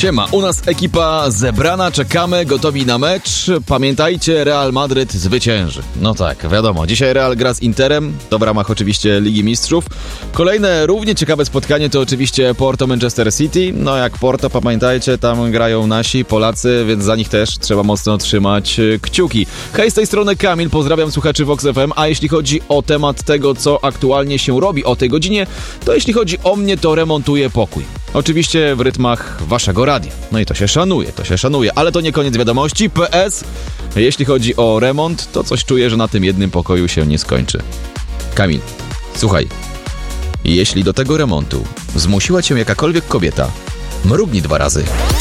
Siema, u nas ekipa zebrana, czekamy, gotowi na mecz. Pamiętajcie, Real Madryt zwycięży. No tak, wiadomo, dzisiaj Real gra z Interem, to w ramach oczywiście Ligi Mistrzów. Kolejne równie ciekawe spotkanie to oczywiście Porto-Manchester City. No jak Porto, pamiętajcie, tam grają nasi Polacy, więc za nich też trzeba mocno trzymać kciuki. Hej, z tej strony Kamil, pozdrawiam słuchaczy Vox FM, a jeśli chodzi o temat tego, co aktualnie się robi o tej godzinie, to jeśli chodzi o mnie, to remontuję pokój. Oczywiście w rytmach waszego radia. No i to się szanuje, ale to nie koniec wiadomości. PS, jeśli chodzi o remont, to coś czuję, że na tym jednym pokoju się nie skończy. Kamil, słuchaj, jeśli do tego remontu zmusiła cię jakakolwiek kobieta, mrugnij 2 razy.